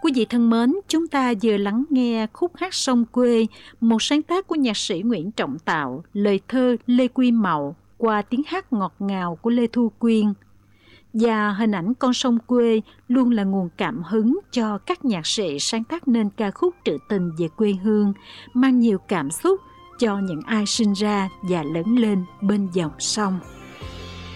Quý vị thân mến, chúng ta vừa lắng nghe khúc hát Sông Quê, một sáng tác của nhạc sĩ Nguyễn Trọng Tạo, lời thơ Lê Quy Mậu qua tiếng hát ngọt ngào của Lê Thu Quyên. Và hình ảnh con sông quê luôn là nguồn cảm hứng cho các nhạc sĩ sáng tác nên ca khúc trữ tình về quê hương, mang nhiều cảm xúc cho những ai sinh ra và lớn lên bên dòng sông.